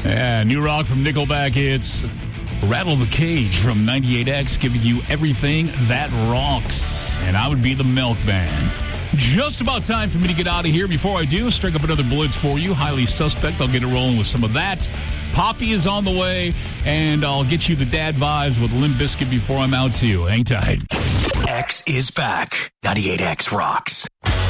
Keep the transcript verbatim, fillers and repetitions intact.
Yeah, new rock from Nickelback. It's Rattle the Cage from ninety-eight X, giving you everything that rocks. And I would be the Milkman. Just about time for me to get out of here. Before I do, strike up another blitz for you. Highly suspect. I'll get it rolling with some of that. Poppy is on the way, and I'll get you the dad vibes with Limp Bizkit before I'm out too. Hang tight. X is back. ninety-eight X rocks.